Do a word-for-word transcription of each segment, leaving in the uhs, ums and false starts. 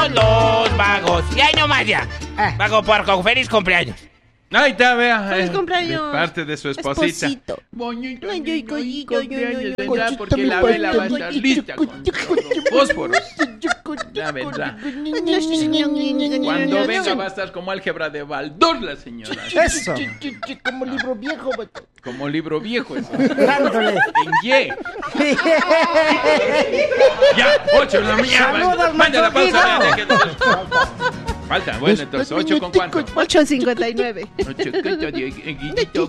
Los vagos. Y ahí nomás ya. Ah. Vago Puerco, feliz cumpleaños. Ahí está, vea. Feliz eh, cumpleaños. De parte de su esposita. Esposito. Bonito, Ay, ay, bonito, collito, ay, ay, ay, cumpleaños, ay, vendrá cochito, porque mi la vela va a padre, estar lista con todos los fósforos. Ya vendrá. Cuando venga va a estar como álgebra de Baldor la señora. Eso. Como libro viejo. Como libro viejo eso. Dándole. En Y. Ya, ocho en la mañana. Saludos, Manda la pausa. Macho vea, que- Falta, bueno, entonces, ¿ocho con cuánto? ocho cincuenta y nueve. Ocho, ¿qué? Guiguito,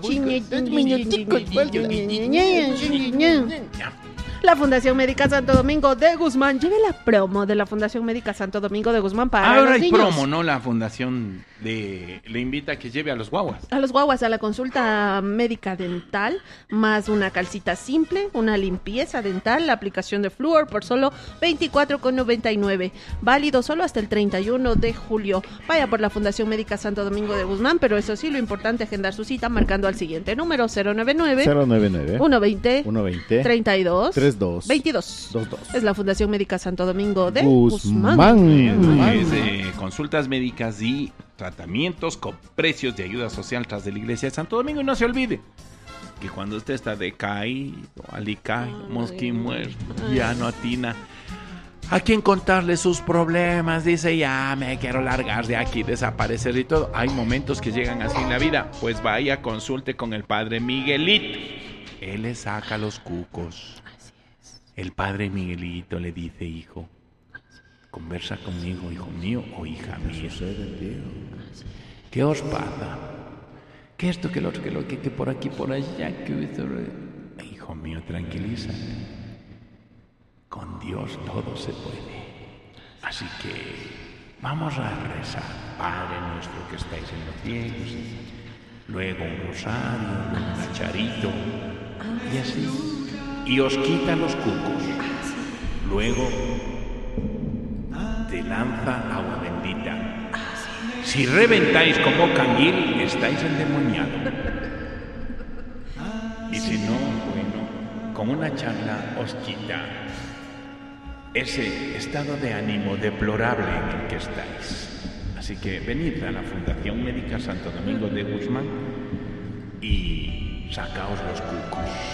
busca. La Fundación Médica Santo Domingo de Guzmán. Lleve la promo de la Fundación Médica Santo Domingo de Guzmán para Ahora los hay niños. promo, ¿no? La fundación de le invita a que lleve a los guaguas. A los guaguas a la consulta médica dental, más una calcita simple, una limpieza dental, la aplicación de flúor por solo veinticuatro con noventa y nueve. Válido solo hasta el treinta y uno de julio. Vaya por la Fundación Médica Santo Domingo de Guzmán, pero eso sí, lo importante es agendar su cita marcando al siguiente número cero noventa y nueve, cero noventa y nueve uno veinte, uno veinte treinta y dos, treinta y dos veintidós. veintidós. Es la Fundación Médica Santo Domingo de Guzmán. Guzmán. Es de consultas médicas y tratamientos con precios de ayuda social tras de la iglesia de Santo Domingo. Y no se olvide que cuando usted está decaído, alicaído, mosquín muerto, ya no atina a quién contarle sus problemas, dice ya me quiero largar de aquí, desaparecer y todo. Hay momentos que llegan así en la vida, pues vaya, consulte con el padre Miguelito, él le saca los cucos. El padre Miguelito le dice, hijo, conversa conmigo, hijo mío o hija mía. ¿Qué os pasa? ¿Qué esto, que lo otro, que lo que, que por aquí, por allá? Que esto... Hijo mío, tranquilízate. Con Dios todo se puede. Así que vamos a rezar. Padre nuestro que estáis en los cielos. Luego un rosario, un acharito. Y así. Y os quita los cucos. Luego te lanza agua bendita. Si reventáis como canguil, estáis endemoniados. Y si no, bueno, con una charla os quita ese estado de ánimo deplorable en el que estáis. Así que venid a la Fundación Médica Santo Domingo de Guzmán y sacaos los cucos.